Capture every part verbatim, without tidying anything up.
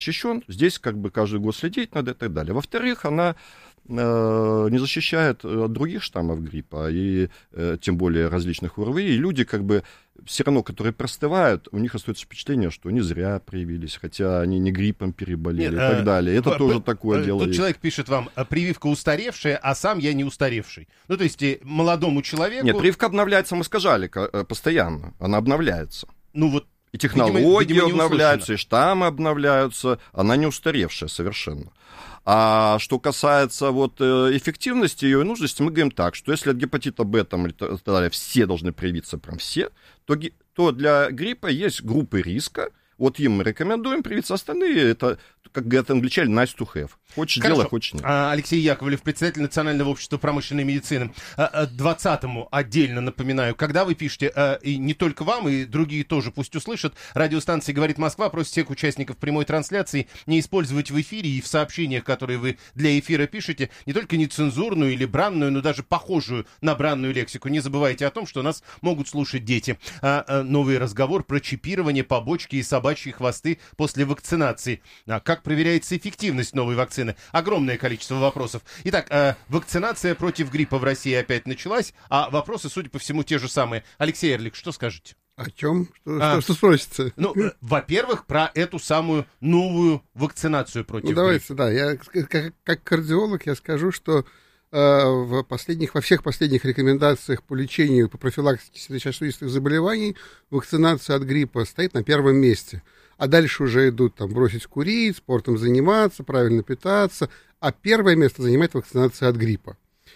защищен, здесь как бы каждый год следить надо и так далее. Во-вторых, она э, не защищает от других штаммов гриппа, и э, тем более различных ОРВИ, и люди как бы все равно, которые простывают, у них остается впечатление, что они зря привились, хотя они не гриппом переболели. Нет, и так а, далее. Это а, тоже а, такое а, дело Тут есть. Человек пишет вам, прививка устаревшая, а сам я не устаревший. Ну, то есть молодому человеку... Нет, прививка обновляется, мы сказали, постоянно. Она обновляется. Ну вот. И технологии видимо, видимо, обновляются, и штаммы обновляются. Она не устаревшая совершенно. А что касается вот эффективности ее и нужности, мы говорим так, что если от гепатита Б там, и так далее, все должны привиться, прям все, то, то для гриппа есть группы риска. Вот им мы рекомендуем привиться, остальные, это, как говорят англичане, nice to have. Хочешь делай, хочешь нет. Алексей Яковлев, председатель Национального общества промышленной медицины. двадцатому отдельно напоминаю, когда вы пишете, и не только вам, и другие тоже пусть услышат, радиостанция «Говорит Москва» просит всех участников прямой трансляции не использовать в эфире и в сообщениях, которые вы для эфира пишете, не только нецензурную или бранную, но даже похожую на бранную лексику. Не забывайте о том, что нас могут слушать дети. Новый разговор про чипирование, побочки и собачьи хвосты после вакцинации. Как проверяется эффективность новой вакцины? Огромное количество вопросов. Итак, э, вакцинация против гриппа в России опять началась, а вопросы, судя по всему, те же самые. Алексей Эрлик, что скажете? О чем? Что, а, что, что спросится? Ну, э, во-первых, про эту самую новую вакцинацию против ну, давайте, гриппа. Да, я как, как кардиолог я скажу, что э, в последних, во всех последних рекомендациях по лечению, по профилактике сердечно-сосудистых заболеваний вакцинация от гриппа стоит на первом месте. А дальше уже идут там бросить курить, спортом заниматься, правильно питаться. А первое место занимает вакцинация от гриппа.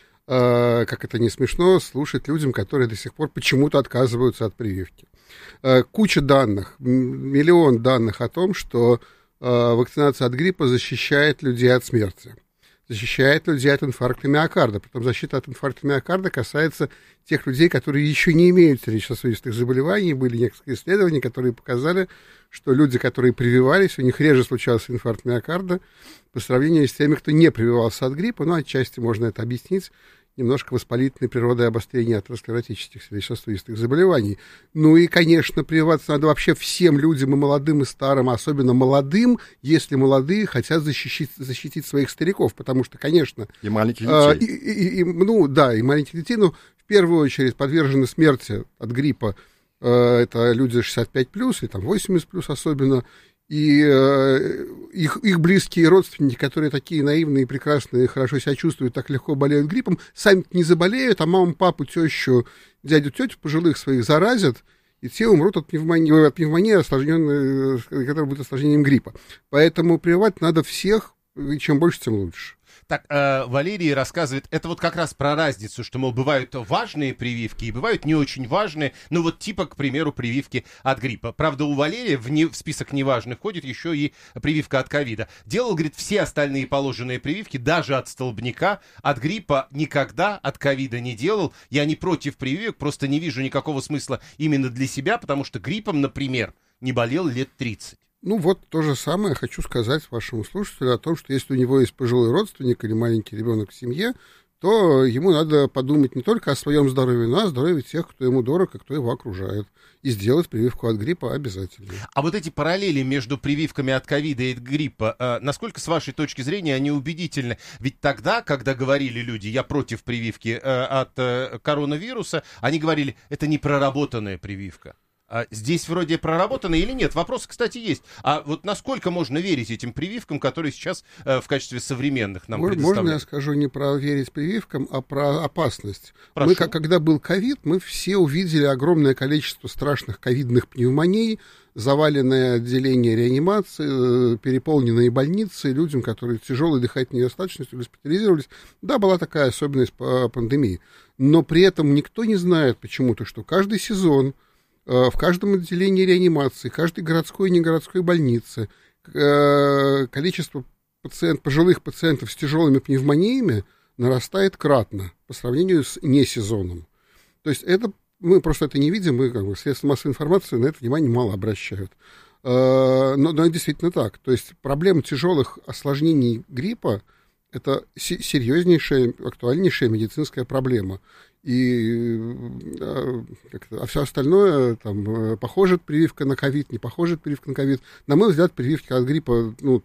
Э, как это не смешно слушать людям, которые до сих пор почему-то отказываются от прививки. Э, куча данных, миллион данных о том, что э, вакцинация от гриппа защищает людей от смерти. Защищает людей от инфаркта миокарда. Притом защита от инфаркта миокарда касается тех людей, которые еще не имеют сердечно-сосудистых заболеваний. Были несколько исследований, которые показали, что люди, которые прививались, у них реже случался инфаркт миокарда по сравнению с теми, кто не прививался от гриппа. Но отчасти можно это объяснить немножко воспалительной природой обострения атеросклеротических сердечно-сосудистых заболеваний. Ну и, конечно, прививаться надо вообще всем людям, и молодым, и старым, особенно молодым, если молодые хотят защитить, защитить своих стариков, потому что, конечно... И маленьких детей. А, и, и, и, ну, да, и маленьких детей, но в первую очередь подвержены смерти от гриппа а, это люди шестьдесят пять плюс, и там восемьдесят плюс особенно, и э, их, их близкие родственники, которые такие наивные, прекрасные, хорошо себя чувствуют, так легко болеют гриппом, сами не заболеют, а маму, папу, тещу, дядю, тетю пожилых своих заразят, и те умрут от пневмонии, от пневмонии осложненной, которая будет осложнением гриппа. Поэтому прививать надо всех, и чем больше, тем лучше. Так, э, Валерий рассказывает, это вот как раз про разницу, что, мол, бывают важные прививки и бывают не очень важные, ну вот типа, к примеру, прививки от гриппа. Правда, у Валерия в, не, в список неважных входит еще и прививка от ковида. Делал, говорит, все остальные положенные прививки, даже от столбняка, от гриппа никогда, от ковида не делал. Я не против прививок, просто не вижу никакого смысла именно для себя, потому что гриппом, например, не болел лет тридцать. Ну вот то же самое хочу сказать вашему слушателю о том, что если у него есть пожилой родственник или маленький ребенок в семье, то ему надо подумать не только о своем здоровье, но и о здоровье тех, кто ему дорог и кто его окружает. И сделать прививку от гриппа обязательно. А вот эти параллели между прививками от ковида и от гриппа, э, насколько, с вашей точки зрения, они убедительны? Ведь тогда, когда говорили люди, я против прививки э, от э, коронавируса, они говорили, это не проработанная прививка. А здесь вроде проработано или нет? Вопрос, кстати, есть. А вот насколько можно верить этим прививкам, которые сейчас э, в качестве современных нам можно, предоставляют? Можно я скажу не про верить прививкам, а про опасность? Прошу. Мы, когда был ковид, мы все увидели огромное количество страшных ковидных пневмоний, заваленное отделение реанимации, переполненные больницы, людям, которые тяжелой дыхательной недостаточностью госпитализировались. Да, была такая особенность по пандемии. Но при этом никто не знает почему-то, что каждый сезон в каждом отделении реанимации, каждой городской и негородской больнице количество пациент, пожилых пациентов с тяжелыми пневмониями нарастает кратно по сравнению с несезоном. То есть это, мы просто это не видим, мы, как бы, средства массовой информации на это внимание мало обращают. Но, но это действительно так. То есть проблема тяжелых осложнений гриппа это серьезнейшая, актуальнейшая медицинская проблема. И как-то, а все остальное, там, похожа прививка на ковид, не похожа прививка на ковид. На мой взгляд, прививки от гриппа, ну,